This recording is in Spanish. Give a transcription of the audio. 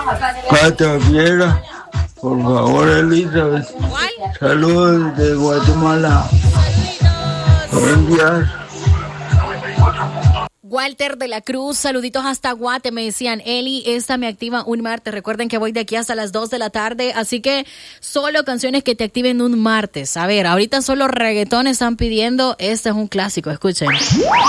Cata Viera, por favor, Elizabeth. ¿Cuál? Saludos de Guatemala. Buen día. Walter de la Cruz, saluditos hasta Guate, me decían, Eli, esta me activa un martes, recuerden que voy de aquí hasta las 2 de la tarde, así que solo canciones que te activen un martes. A ver, ahorita solo reggaetón están pidiendo, este es un clásico, escuchen.